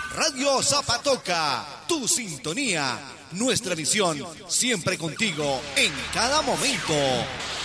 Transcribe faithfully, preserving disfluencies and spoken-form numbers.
Radio Zapatoca, tu sintonía, nuestra visión, siempre contigo en cada momento.